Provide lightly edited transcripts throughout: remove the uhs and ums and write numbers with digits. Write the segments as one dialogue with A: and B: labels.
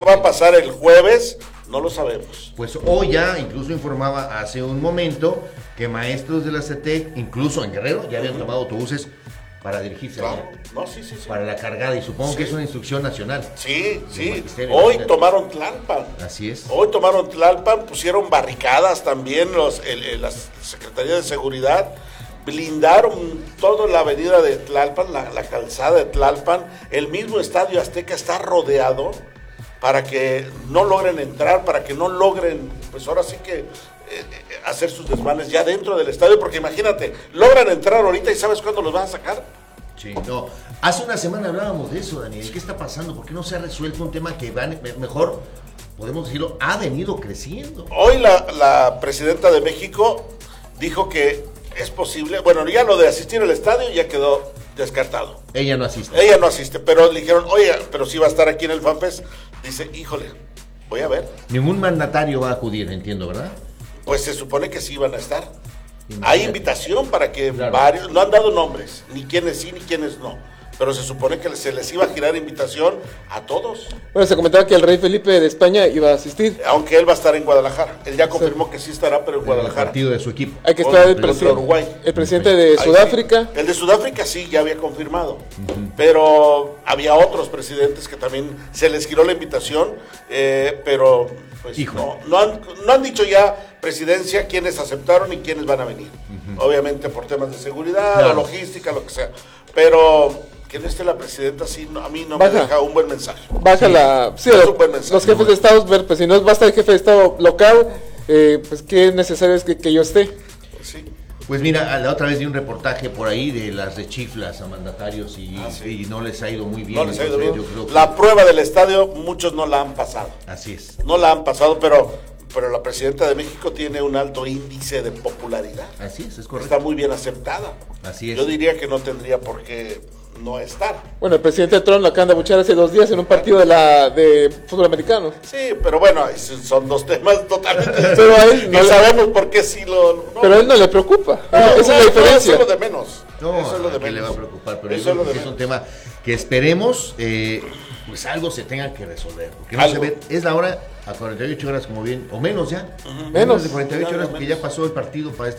A: va a pasar el jueves? No lo sabemos.
B: Pues hoy ya, incluso informaba hace un momento que maestros de la CETEC, incluso en Guerrero, ya habían tomado autobuses para dirigirse allá,
A: Sí.
B: para la cargada, y supongo que es una instrucción nacional.
A: Sí. Hoy tomaron Tlalpan.
B: Así es.
A: Hoy tomaron Tlalpan, pusieron barricadas también la Secretaría de Seguridad, blindaron toda la avenida de Tlalpan, la calzada de Tlalpan. El mismo Estadio Azteca está rodeado para que no logren entrar, para que no logren, pues ahora sí que hacer sus desmanes ya dentro del estadio, porque imagínate, logran entrar ahorita y ¿sabes cuándo los van a sacar?
B: Sí, no. Hace una semana hablábamos de eso, Daniel. ¿Qué está pasando? ¿Por qué no se ha resuelto un tema que mejor, podemos decirlo, ha venido creciendo?
A: Hoy la presidenta de México dijo que es posible, bueno, ya lo de asistir al estadio ya quedó descartado.
B: Ella no asiste,
A: pero le dijeron, oye, pero sí va a estar aquí en el FanFest. Dice, híjole, voy a ver.
B: Ningún mandatario va a acudir, entiendo, ¿verdad?
A: Pues se supone que sí van a estar. Hay invitación para que
B: claro,
A: varios, no han dado nombres, ni quiénes sí ni quiénes no, pero se supone que se les iba a girar invitación a todos.
C: Bueno, se comentaba que el rey Felipe de España iba a asistir.
A: Aunque él va a estar en Guadalajara. Él ya confirmó que sí estará, pero en Guadalajara.
B: El partido de su equipo.
C: Hay que esperar
A: Uruguay.
C: El presidente de Sudáfrica.
A: Sí. El de Sudáfrica sí, ya había confirmado. Pero había otros presidentes que también se les giró la invitación, pero pues no han dicho ya presidencia quiénes aceptaron y quiénes van a venir. Obviamente por temas de seguridad o logística, lo que sea. Pero que no esté la presidenta, sí, a mí no me deja un buen mensaje.
C: Un buen mensaje. Los jefes de Estado, pues si no basta el jefe de Estado local, pues qué necesario es que yo esté.
A: Sí.
B: Pues mira, la otra vez di un reportaje por ahí de las rechiflas a mandatarios y no les ha ido muy bien.
A: No les ha ido bien. Yo creo que la prueba del estadio, muchos no la han pasado.
B: Así es.
A: No la han pasado, pero la presidenta de México tiene un alto índice de popularidad.
B: Así es correcto.
A: Está muy bien aceptada.
B: Así es.
A: Yo diría que no tendría por qué no estar.
C: Bueno, el presidente Trump lo acaban de abuchear hace 2 días en un partido de fútbol americano.
A: Sí, pero bueno, son dos temas totalmente
C: pero a él
A: no sabemos por qué sí
C: pero a él no le preocupa. Esa es la diferencia.
A: Eso es lo de menos.
B: Eso es lo de menos. Le va a preocupar, pero eso es un tema que esperemos pues algo se tenga que resolver, porque no se ve, es la hora a 48 horas como bien, o menos ya, menos de 48 horas, porque ya pasó el partido para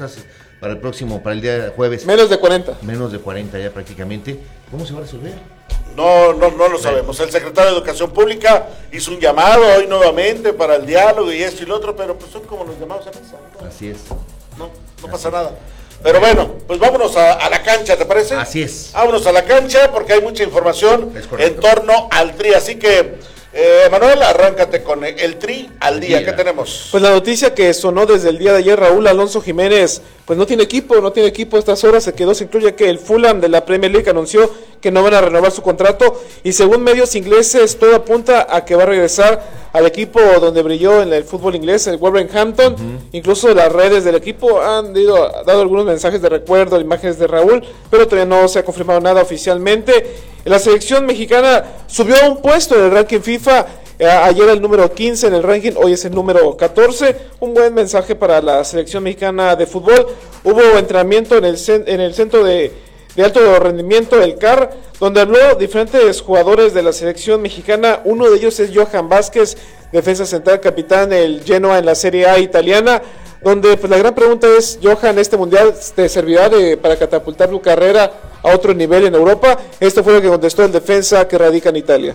B: el día de jueves.
C: Menos de 40
B: ya prácticamente. ¿Cómo se va a resolver?
A: No lo sabemos. El secretario de Educación Pública hizo un llamado hoy nuevamente para el diálogo y esto y lo otro, pero pues son como los llamados a mesa, ¿no?
B: Así es.
A: No pasa nada. Pero bueno, pues vámonos a la cancha, ¿te parece?
B: Así es.
A: Vámonos a la cancha porque hay mucha información en torno al Tri. Así que, Manuel, arráncate con el Tri al día. ¿Qué tenemos?
C: Pues la noticia que sonó desde el día de ayer, Raúl Alonso Jiménez, pues no tiene equipo a estas horas, se quedó sin club, ya que el Fulham de la Premier League anunció que no van a renovar su contrato, y según medios ingleses todo apunta a que va a regresar al equipo donde brilló en el fútbol inglés, el Wolverhampton. Incluso las redes del equipo han dado algunos mensajes de recuerdo, imágenes de Raúl, pero todavía no se ha confirmado nada oficialmente. La selección mexicana subió a un puesto en el ranking FIFA. Ayer el número 15 en el ranking, hoy es el número 14. Un buen mensaje para la selección mexicana de fútbol. Hubo entrenamiento en el centro de alto rendimiento, el CAR, donde habló diferentes jugadores de la selección mexicana. Uno de ellos es Johan Vázquez, defensa central, capitán del Genoa en la Serie A italiana, donde pues la gran pregunta es, Johan, ¿este mundial te servirá para catapultar tu carrera a otro nivel en Europa? Esto fue lo que contestó el defensa que radica en Italia.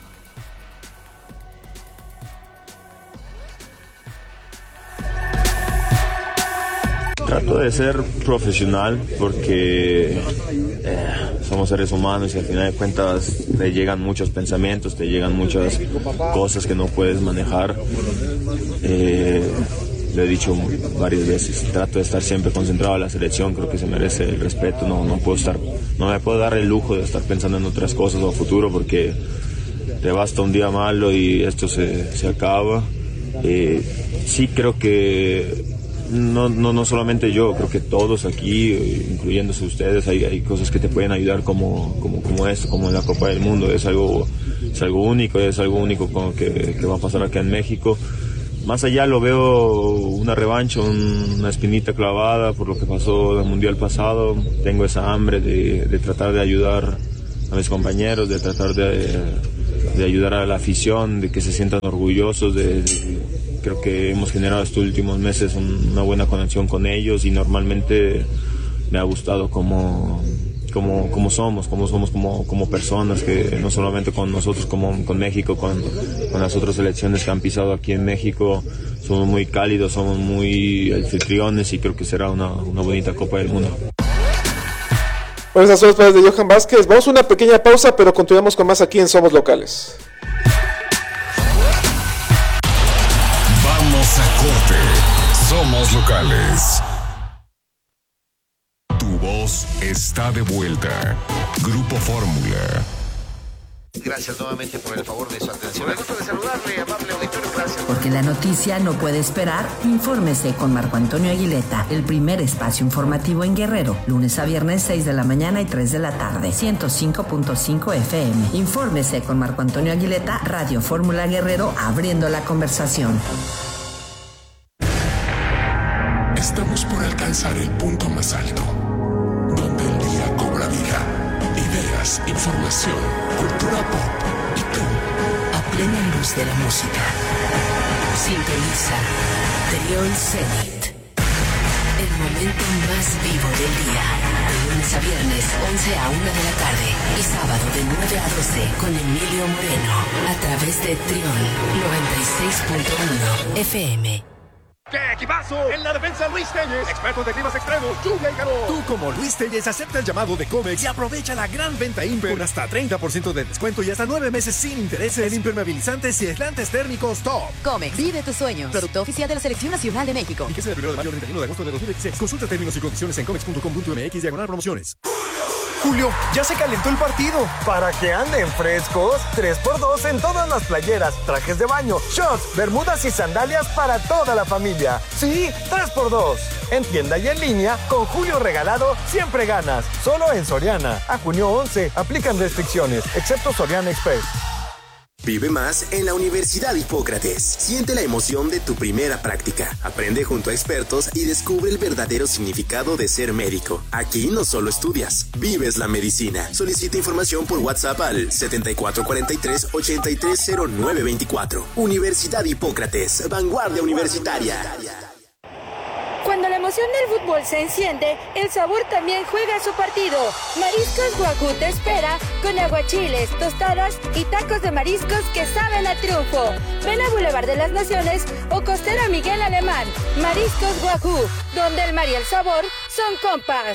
D: Trato de ser profesional porque somos seres humanos y al final de cuentas te llegan muchos pensamientos, te llegan muchas cosas que no puedes manejar. Lo he dicho varias veces, trato de estar siempre concentrado en la selección, creo que se merece el respeto, no me puedo dar el lujo de estar pensando en otras cosas o a futuro porque te basta un día malo y esto se acaba. Sí creo que no solamente yo, creo que todos aquí, incluyéndose ustedes, hay cosas que te pueden ayudar como esto, como en la Copa del Mundo. Es algo único que va a pasar acá en México. Más allá lo veo una revancha, una espinita clavada por lo que pasó el Mundial pasado. Tengo esa hambre de tratar de ayudar a mis compañeros, de tratar de ayudar a la afición, de que se sientan orgullosos, creo que hemos generado estos últimos meses una buena conexión con ellos y normalmente me ha gustado como somos como personas, que no solamente con nosotros, como con México, con las otras selecciones que han pisado aquí en México, somos muy cálidos, somos muy anfitriones y creo que será una bonita Copa del Mundo.
C: Bueno, esas son las palabras de Johan Vázquez. Vamos a una pequeña pausa, pero continuamos con más aquí en Somos Locales.
E: Vamos a corte. Somos Locales. Tu voz está de vuelta. Grupo Fórmula.
B: Gracias nuevamente por el favor de su atención. Me gusta de saludarle, amable auditorio, gracias.
F: Porque la noticia no puede esperar, infórmese con Marco Antonio Aguileta, el primer espacio informativo en Guerrero, lunes a viernes 6 de la mañana y 3 de la tarde, 105.5 FM. Infórmese con Marco Antonio Aguileta, Radio Fórmula Guerrero, abriendo la conversación.
E: Estamos por alcanzar el punto más alto, donde el día cobra vida. Ideas, información, cultura pop y tú, a plena luz de la música.
G: Sintoniza Trión Zenit. El momento más vivo del día. De lunes a viernes, 11 a 1 de la tarde. Y sábado de 9 a 12 con Emilio Moreno. A través de Trión 96.1 FM.
H: ¡Qué equipazo! En la defensa, Luis Telles, expertos de climas extremos, lluvia y calor. Tú, como Luis Telles, acepta el llamado de Comex y aprovecha la gran venta Imper con hasta 30% de descuento y hasta 9 meses sin intereses en impermeabilizantes y aislantes térmicos top.
I: Comex, vive tus sueños. Producto oficial de la Selección Nacional de México.
H: Y que sea del 1 de mayo al 31 de agosto de 2016. Consulta términos y condiciones en comex.com.mx/promociones.
J: Julio, ya se calentó el partido. Para que anden frescos, 3x2 en todas las playeras, trajes de baño, shorts, bermudas y sandalias para toda la familia. Sí, 3x2. En tienda y en línea, con Julio regalado, siempre ganas. Solo en Soriana. A junio 11, aplican restricciones, excepto Soriana Express.
K: Vive más en la Universidad Hipócrates. Siente la emoción de tu primera práctica. Aprende junto a expertos y descubre el verdadero significado de ser médico. Aquí no solo estudias, vives la medicina. Solicita información por WhatsApp al 7443-830924. Universidad Hipócrates, vanguardia universitaria.
L: Cuando la emoción del fútbol se enciende, el sabor también juega su partido. Mariscos Wagyu te espera con aguachiles, tostadas y tacos de mariscos que saben a triunfo. Ven a Boulevard de las Naciones o Costera Miguel Alemán. Mariscos Wagyu, donde el mar y el sabor son compas.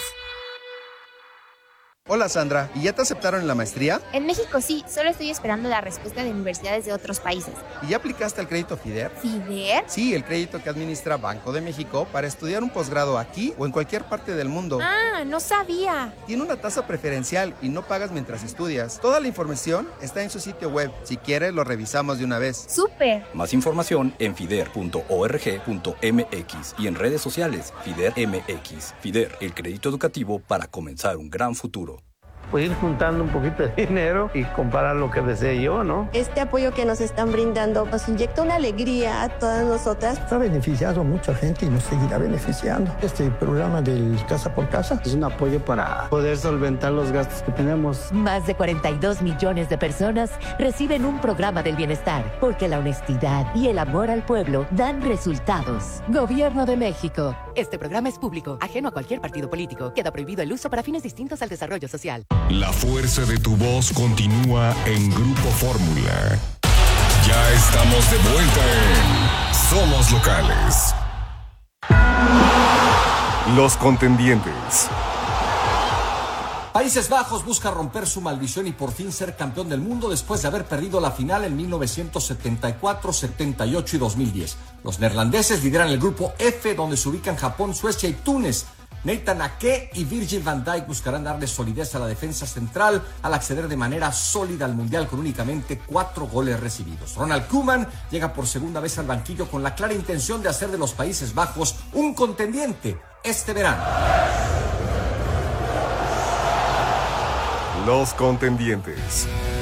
M: Hola Sandra, ¿y ya te aceptaron en la maestría?
N: En México sí, solo estoy esperando la respuesta de universidades de otros países.
M: ¿Y ya aplicaste al crédito FIDER?
N: ¿FIDER?
M: Sí, el crédito que administra Banco de México para estudiar un posgrado aquí o en cualquier parte del mundo.
N: Ah, no sabía.
M: Tiene una tasa preferencial y no pagas mientras estudias. Toda la información está en su sitio web. Si quieres, lo revisamos de una vez.
N: ¡Súper!
O: Más información en fider.org.mx y en redes sociales FIDER MX. FIDER, el crédito educativo para comenzar un gran futuro.
P: Pues ir juntando un poquito de dinero y comparar lo que desee yo, ¿no?
Q: Este apoyo que nos están brindando nos inyecta una alegría a todas nosotras.
R: Ha beneficiado a mucha gente y nos seguirá beneficiando. Este programa del Casa por Casa
P: es un apoyo para poder solventar los gastos que tenemos.
S: Más de 42 millones de personas reciben un programa del bienestar, porque la honestidad y el amor al pueblo dan resultados. Gobierno de México.
I: Este programa es público, ajeno a cualquier partido político. Queda prohibido el uso para fines distintos al desarrollo social.
E: La fuerza de tu voz continúa en Grupo Fórmula. Ya estamos de vuelta en Somos Locales. Los contendientes.
T: Países Bajos busca romper su maldición y por fin ser campeón del mundo después de haber perdido la final en 1974, 78 y 2010. Los neerlandeses lideran el grupo F, donde se ubican Japón, Suecia y Túnez. Nathan Ake y Virgil van Dijk buscarán darle solidez a la defensa central al acceder de manera sólida al Mundial con únicamente 4 goles recibidos. Ronald Koeman llega por segunda vez al banquillo con la clara intención de hacer de los Países Bajos un contendiente este verano.
E: Los contendientes.